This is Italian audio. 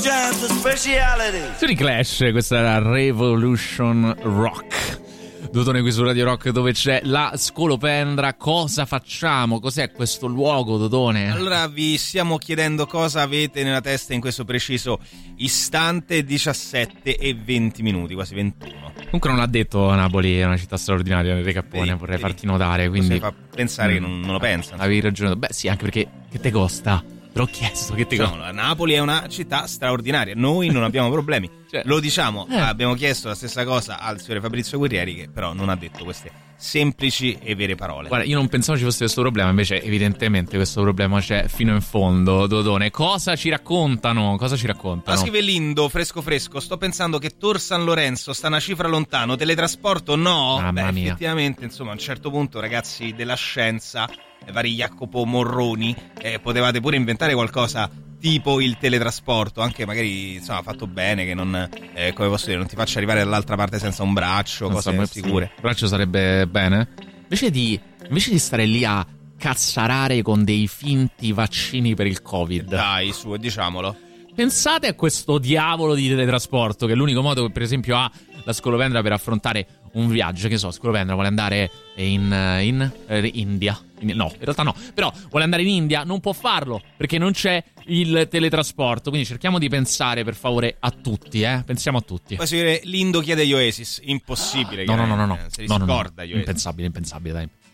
Sono i Clash, questa era Revolution Rock. Dodone qui su Radio Rock, dove c'è la scolopendra. Cosa facciamo? Cos'è questo luogo, Dodone? Allora vi stiamo chiedendo cosa avete nella testa in questo preciso istante. 17 e 20 minuti, quasi 21. Comunque non l'ha detto Napoli è una città straordinaria nel Recappone, vorrei farti notare, quindi fa pensare che non lo pensa. Avevi ragione. Beh sì, anche perché che te costa? Te l'ho chiesto, che te costa? Napoli è una città straordinaria, noi non abbiamo problemi. Cioè, lo diciamo, abbiamo chiesto la stessa cosa al signore Fabrizio Guerrieri, che però non ha detto queste semplici e vere parole. Guarda, io non pensavo ci fosse questo problema, invece evidentemente questo problema c'è fino in fondo. Dodone, cosa ci raccontano? Cosa ci raccontano? Ma scrive Lindo, fresco fresco, sto pensando che Tor San Lorenzo sta una cifra lontano, teletrasporto no? Mamma mia. Effettivamente, insomma, a un certo punto, ragazzi della scienza, vari Jacopo Morroni, potevate pure inventare qualcosa tipo il teletrasporto, anche magari insomma fatto bene, che non come posso dire, non ti faccia arrivare dall'altra parte senza un braccio, cose sicure. Il braccio sarebbe bene. Invece di stare lì a cazzarare con dei finti vaccini per il Covid, dai, su, diciamolo. Pensate a questo diavolo di teletrasporto, che è l'unico modo che per esempio ha la scolopendra per affrontare un viaggio. Che so, scolopendra vuole andare in India. No, in realtà no. Però vuole andare in India, non può farlo perché non c'è il teletrasporto. Quindi cerchiamo di pensare, per favore, a tutti, pensiamo a tutti. Poi Lindo chiede gli Oasis. Impossibile. No. Se li scorda gli Oasis. Impensabile, dai.